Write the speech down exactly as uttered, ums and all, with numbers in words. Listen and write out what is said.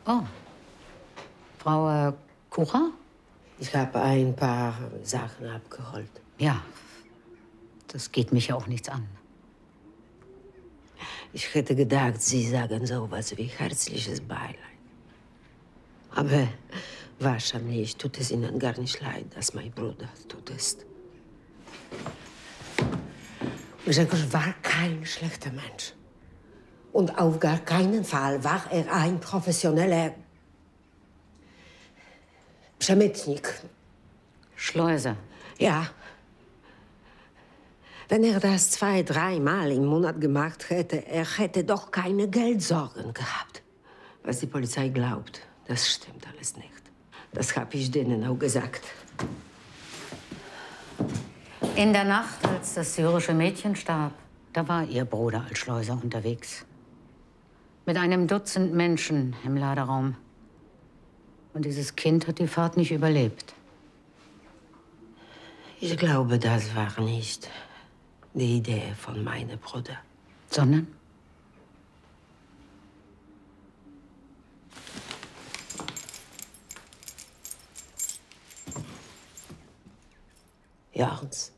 Oh. Frau äh, Kucher? Ich habe ein paar Sachen abgeholt. Ja. Das geht mich ja auch nichts an. Ich hätte gedacht, Sie sagen sowas wie herzliches Beileid. Aber wahrscheinlich tut es Ihnen gar nicht leid, dass mein Bruder tot ist. Grzegorz war kein schlechter Mensch. Und auf gar keinen Fall war er ein professioneller Przemytnik. Schleuser. Ja. Wenn er das zwei, dreimal im Monat gemacht hätte, er hätte doch keine Geldsorgen gehabt. Was die Polizei glaubt, das stimmt alles nicht. Das habe ich denen auch gesagt. In der Nacht, als das syrische Mädchen starb, da war Ihr Bruder als Schleuser unterwegs. Mit einem Dutzend Menschen im Laderaum. Und dieses Kind hat die Fahrt nicht überlebt. Ich glaube, das war nicht die Idee von meinem Bruder. Sondern? Jörns.